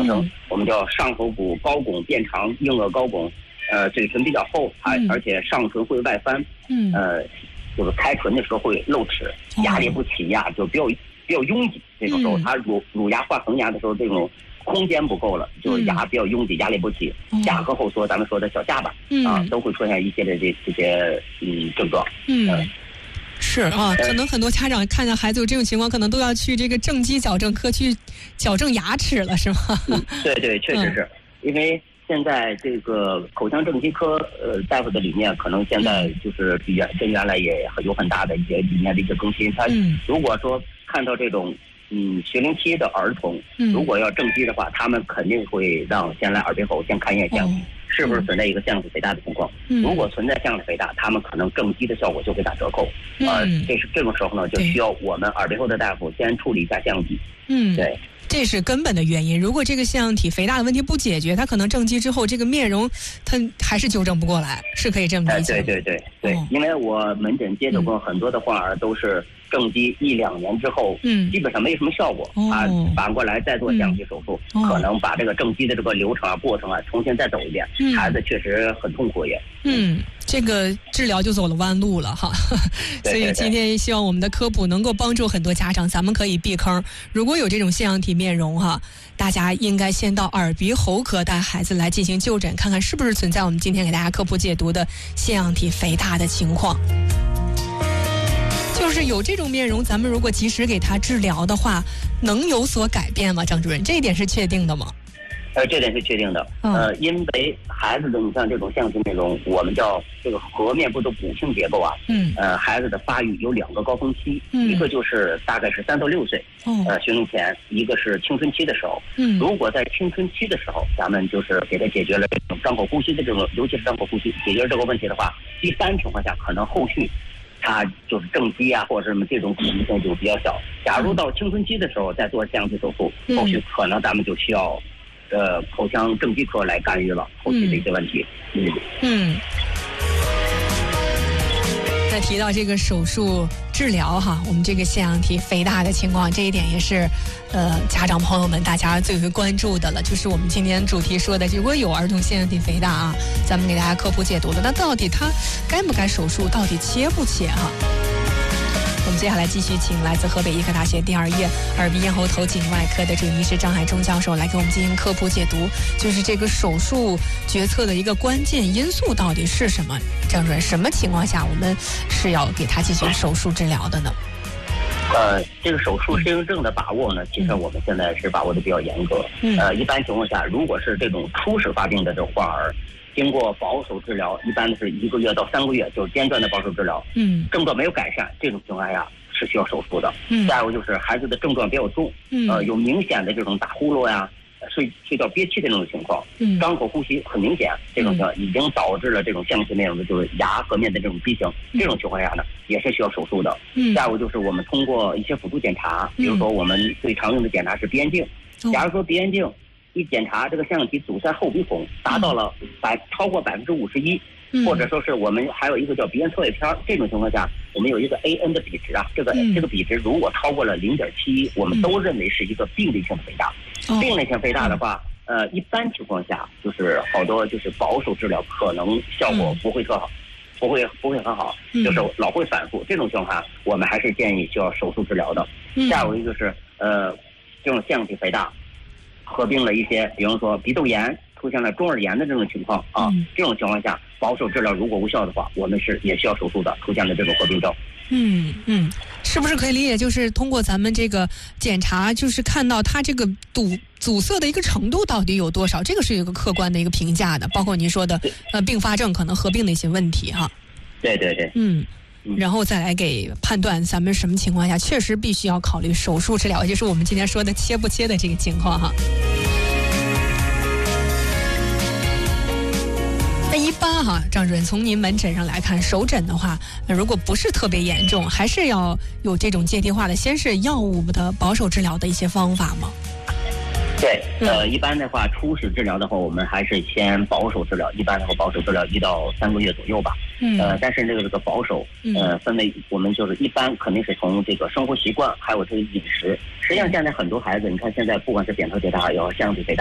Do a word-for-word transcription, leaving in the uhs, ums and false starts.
形成我们叫上颌骨高拱变长，硬腭高拱，呃，嘴唇比较厚，而而且上唇会外翻， 嗯， 呃，就是开唇的时候会露齿，牙咧不起呀，就比较比较拥挤。这种时候，它乳乳牙换恒牙的时候，这种空间不够了，就是牙比较拥挤，牙咧不起，下颌后缩，咱们说的小下巴啊，都会出现一些的这这些嗯症状， 嗯。是啊，可能很多家长看见孩子有这种情况，可能都要去这个正畸矫正科去矫正牙齿了，是吗？ 嗯、对对，确实是、嗯、因为现在这个口腔正畸科呃大夫的理念，可能现在就是比原跟原来也有很大的一些理念的一些更新。他如果说看到这种嗯学龄期的儿童，如果要正畸的话，他们肯定会让先来耳鼻喉先看一眼相体。哦，是不是存在一个腺样体肥大的情况？嗯、如果存在腺样体肥大，他们可能正畸的效果就会打折扣。嗯、呃，这是这种时候呢，就需要我们耳鼻喉的大夫先处理一下腺样体。 嗯， 对， 这是根本的原因。如果这个腺样体肥大的问题不解决，它可能正畸之后，这个面容它还是纠正不过来，是可以这么理解。 哎，对对对对，哦、因为我门诊接触过很多的患儿都是正畸一两年之后，嗯，基本上没什么效果，他、哦、反过来再做腺样体手术，嗯、可能把这个正畸的这个流程啊、过程啊重新再走一遍，嗯、孩子确实很痛苦也。 嗯，这个治疗就走了弯路了哈。所以今天希望我们的科普能够帮助很多家长，咱们可以避坑。如果有这种腺样体面容哈，大家应该先到耳鼻喉科带孩子来进行就诊，看看是不是存在我们今天给大家科普解读的腺样体肥大的情况。就是有这种面容，咱们如果及时给他治疗的话，能有所改变吗？张主任，这一点是确定的吗？ 呃，这点是确定的。嗯、呃，因为孩子的，你像这种腺样体面容，我们叫这个颌面部的骨性结构啊，嗯，呃，孩子的发育有两个高峰期，嗯、一个就是大概是三到六岁，哦、呃，学龄前；一个是青春期的时候。嗯，如果在青春期的时候，咱们就是给他解决了这种张口呼吸的这种，尤其是张口呼吸，解决这个问题的话，一般情况下可能后续它就是正畸啊，或者什么这种可能性就比较小。假如到青春期的时候再做腺样体手术，嗯、后续可能咱们就需要。呃，口腔正畸科来干预了后期的一些问题。嗯嗯。那提到这个手术治疗哈，我们这个腺样体肥大的情况，这一点也是呃家长朋友们大家最为关注的了。就是我们今天主题说的，如果有儿童腺样体肥大啊，咱们给大家科普解读的，那到底他该不该手术，到底切不切哈？我们接下来继续请来自河北医科大学第二医院耳鼻咽喉头颈外科的主任医师张海忠教授来给我们进行科普解读，就是这个手术决策的一个关键因素到底是什么？张主任，什么情况下我们是要给他进行手术治疗的呢？ 呃，这个手术适应症的把握呢，其实我们现在是把握的比较严格。嗯、呃，一般情况下，如果是这种初始发病的这种患儿，经过保守治疗，一般是一个月到三个月，就是间断的保守治疗。嗯，症状没有改善，这种情况下是需要手术的。嗯，再有就是孩子的症状比较重，嗯，呃，有明显的这种打呼噜呀、睡睡觉憋气的这种情况，嗯，张口呼吸很明显，这种情况已经导致了这种腺样体面容的就是牙颌面的这种畸形，嗯、这种情况下呢，也是需要手术的。嗯，再有就是我们通过一些辅助检查，比如说我们最常用的检查是鼻咽镜，嗯、假如说鼻咽镜一检查这个腺样体阻塞后鼻孔达到了百超过百分之五十一，或者说是我们还有一个叫鼻咽侧叶片，这种情况下，我们有一个 A N 的比值啊，这个、嗯、这个比值如果超过了零点七一，我们都认为是一个病理性肥大。嗯、病理性肥大的话，呃，一般情况下就是好多就是保守治疗可能效果不会特好，嗯、不会不会很好，就是老会反复。这种情况下，我们还是建议需要手术治疗的。嗯、下有一个是呃，这种腺样体肥大。合并了一些，比方说鼻窦炎，出现了中耳炎的这种情况啊，嗯、这种情况下，保守治疗如果无效的话，我们是也需要手术的，出现了这种合并症。 嗯嗯，是不是可以理解，就是通过咱们这个检查，就是看到它这个堵阻塞的一个程度到底有多少，这个是有一个客观的一个评价的，包括您说的呃并发症可能合并的一些问题哈。 对对对， 嗯。然后再来给判断咱们什么情况下确实必须要考虑手术治疗，也就是我们今天说的切不切的这个情况哈。那一般哈，张主任从您门诊上来看，手诊的话，如果不是特别严重，还是要有这种阶梯化的，先是药物的保守治疗的一些方法吗？ 对，呃，一般的话，初始治疗的话，我们还是先保守治疗。一般的话，保守治疗一到三个月左右吧。嗯。呃，但是这个这个保守，呃，分为我们就是一般肯定是从这个生活习惯，还有这个饮食。实际上，现在很多孩子，你看现在不管是扁桃体肥大，也好腺样体肥大。